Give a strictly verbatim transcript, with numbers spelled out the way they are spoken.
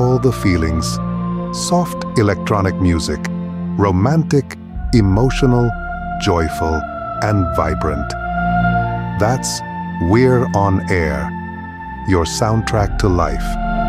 all the feelings. Soft electronic music. Romantic, emotional, joyful, and vibrant. That's We're on Air, your soundtrack to life.